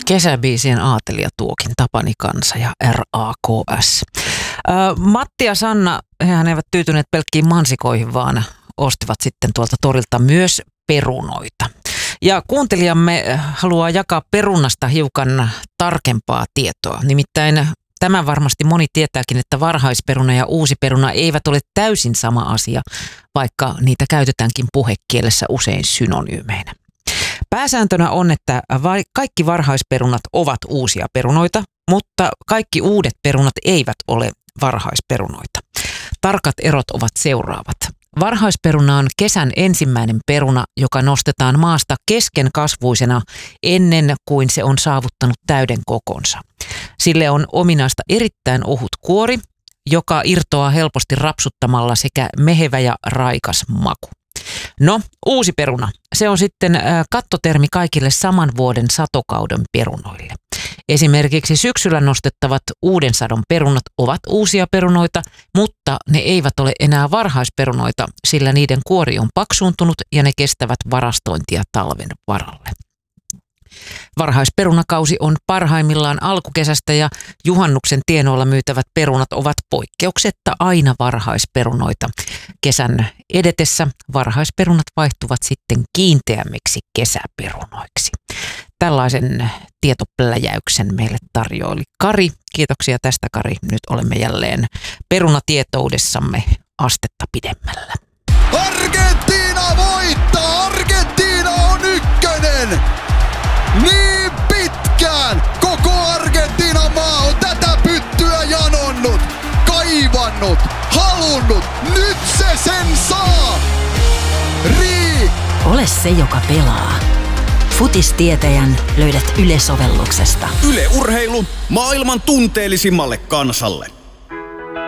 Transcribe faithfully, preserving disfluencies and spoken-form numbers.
Kesäbiisien aatelija tuokin Tapani Kansa ja R A K S. Matti ja Sanna, hehän eivät tyytyneet pelkkiin mansikoihin, vaan ostivat sitten tuolta torilta myös perunoita. Ja kuuntelijamme haluaa jakaa perunasta hiukan tarkempaa tietoa. Nimittäin tämä varmasti moni tietääkin, että varhaisperuna ja uusi peruna eivät ole täysin sama asia, vaikka niitä käytetäänkin puhekielessä usein synonyymeinä. Pääsääntönä on, että kaikki varhaisperunat ovat uusia perunoita, mutta kaikki uudet perunat eivät ole varhaisperunoita. Tarkat erot ovat seuraavat. Varhaisperuna on kesän ensimmäinen peruna, joka nostetaan maasta keskenkasvuisena ennen kuin se on saavuttanut täyden kokonsa. Sille on ominaista erittäin ohut kuori, joka irtoaa helposti rapsuttamalla sekä mehevä ja raikas maku. No, uusi peruna. Se on sitten kattotermi kaikille saman vuoden satokauden perunoille. Esimerkiksi syksyllä nostettavat uuden sadon perunat ovat uusia perunoita, mutta ne eivät ole enää varhaisperunoita, sillä niiden kuori on paksuuntunut ja ne kestävät varastointia talven varalle. Varhaisperunakausi on parhaimmillaan alkukesästä ja juhannuksen tienoilla myytävät perunat ovat poikkeuksetta aina varhaisperunoita. Kesän edetessä varhaisperunat vaihtuvat sitten kiinteämmiksi kesäperunoiksi. Tällaisen tietopläjäyksen meille tarjoili Kari. Kiitoksia tästä, Kari. Nyt olemme jälleen perunatietoudessamme astetta pidemmällä. Argentiina voittaa! Argentiina on ykkönen! Niin pitkään koko Argentiinan maa on tätä pyttyä janonnut, kaivannut, halunnut. Nyt se sen saa! Rii! Ole se, joka pelaa. Futistietäjän löydät Yle-sovelluksesta. Yle Urheilu maailman tunteellisimmalle kansalle.